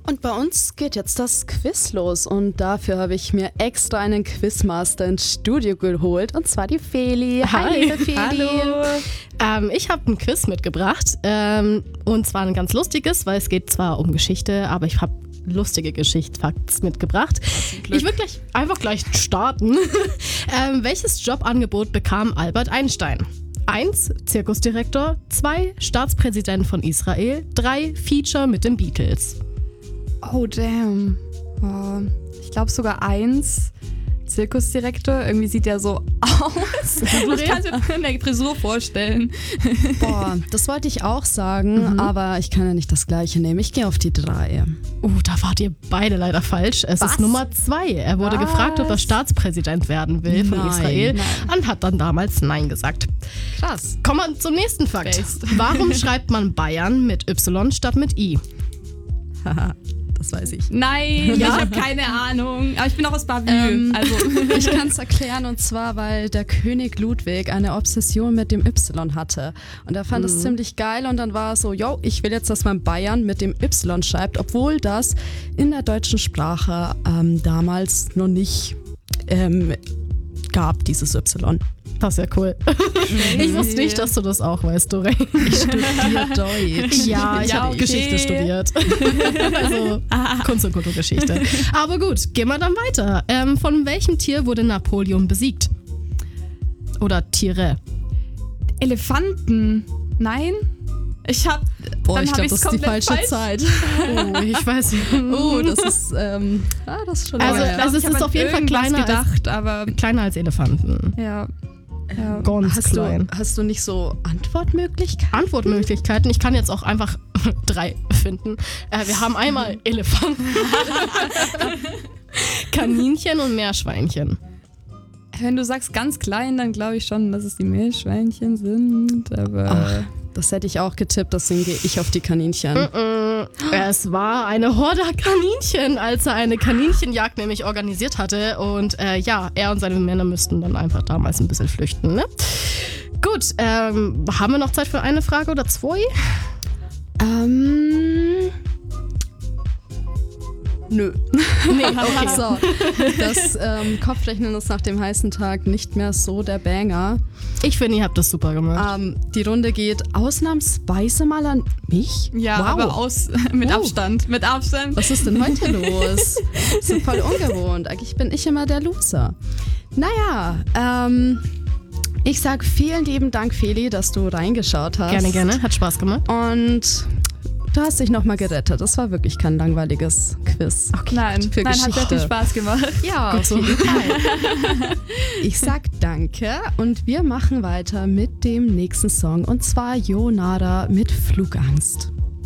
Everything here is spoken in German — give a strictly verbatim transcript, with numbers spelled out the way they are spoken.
Und bei uns geht jetzt das Quiz los und dafür habe ich mir extra einen Quizmaster ins Studio geholt und zwar die Feli. Hi, liebe Feli. Hallo. Ähm, ich habe ein Quiz mitgebracht ähm, und zwar ein ganz lustiges, weil es geht zwar um Geschichte, aber ich habe lustige Geschichtsfakts mitgebracht. Ich würde gleich einfach gleich starten. ähm, welches Jobangebot bekam Albert Einstein? Eins, Zirkusdirektor. Zwei, Staatspräsident von Israel. Drei, Feature mit den Beatles. Oh, damn. Oh, ich glaube sogar eins. Zirkusdirektor. Irgendwie sieht der so aus. Ich kann es mir in der Frisur vorstellen. Boah, das wollte ich auch sagen, mhm. aber ich kann ja nicht das Gleiche nehmen. Ich gehe auf die drei. Oh, da wart ihr beide leider falsch. Es Was? ist Nummer zwei. Er wurde Was? gefragt, ob er Staatspräsident werden will von Nein, Israel nein. und hat dann damals Nein gesagt. Krass. Kommen wir zum nächsten Fakt. Based. Warum schreibt man Bayern mit Y statt mit I? Haha, das weiß ich. Nein, ich habe keine Ahnung. Aber ich bin auch aus Bavü. Ähm, also. Ich kann es erklären und zwar, weil der König Ludwig eine Obsession mit dem Y hatte und er fand es ziemlich geil und dann war es so, yo, ich will jetzt, dass man Bayern mit dem Y schreibt, obwohl das in der deutschen Sprache ähm, damals noch nicht ähm, gab, dieses Y. Das ist ja cool. Ich wusste nicht, dass du das auch weißt, Doreen. Ich studiere Deutsch. Ja, ich Ja, habe okay. Geschichte studiert. Also Kunst- und Kulturgeschichte. Aber gut, gehen wir dann weiter. Ähm, von welchem Tier wurde Napoleon besiegt? Oder Tiere? Elefanten. Nein? Ich hab. Boah, dann ich hab glaube, ich's das ist die komplett falsche falsch. Zeit. Oh, ich weiß nicht. Oh, das ist, ähm, ah, das ist schon Also, lange ich her. also es ich hab ist an auf jeden Fall irgendwas kleiner als- gedacht, aber Kleiner als Elefanten. ja. ja. Ganz hast, klein. du, hast du nicht so Antwortmöglichkeiten? Antwortmöglichkeiten. Ich kann jetzt auch einfach drei finden. Äh, wir haben einmal Elefanten, Kaninchen und Meerschweinchen. Wenn du sagst ganz klein, dann glaube ich schon, dass es die Meerschweinchen sind, aber Ach, das hätte ich auch getippt, deswegen gehe ich auf die Kaninchen. Mm, Es war eine Horde Kaninchen, als er eine Kaninchenjagd nämlich organisiert hatte. Und äh, ja, er und seine Männer müssten dann einfach damals ein bisschen flüchten. Ne? Gut, ähm, haben wir noch Zeit für eine Frage oder zwei? Ähm. Nö. Nee, okay. So, das ähm, Kopfrechnen ist nach dem heißen Tag nicht mehr so der Banger. Ich finde, ihr habt das super gemacht. Ähm, die Runde geht ausnahmsweise mal an mich. ja, wow. aber aus mit Oh. Abstand, mit Abstand. Was ist denn heute los? Das ist voll ungewohnt. Eigentlich bin ich immer der Loser. Naja, ähm, ich sag vielen lieben Dank, Feli, dass du reingeschaut hast. Gerne, gerne. Hat Spaß gemacht. Und du hast dich nochmal gerettet. Das war wirklich kein langweiliges Quiz. Nein, für nein, hat sehr Geschichte. viel Spaß gemacht. Ja, Gut auf so. jeden Fall. Ich sag danke und wir machen weiter mit dem nächsten Song und zwar Yonara mit Flugangst.